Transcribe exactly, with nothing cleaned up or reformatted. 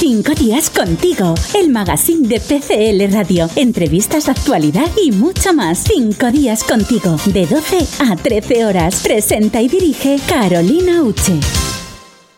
Cinco días contigo, el magazine de P C L Radio. Entrevistas, actualidad y mucho más. Cinco días contigo, de doce a trece horas. Presenta y dirige Carolina Uche.